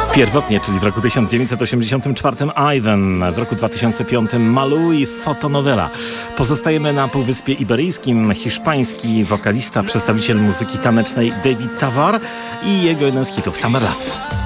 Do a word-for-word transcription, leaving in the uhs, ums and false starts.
Pierwotnie, czyli w roku tysiąc dziewięćset osiemdziesiątym czwartym Ivan, w roku dwa tysiące piątym Malou i Fotonowela. Pozostajemy na Półwyspie Iberyjskim. Hiszpański wokalista, przedstawiciel muzyki tanecznej David Tavar i jego jeden z hitów Summer Love.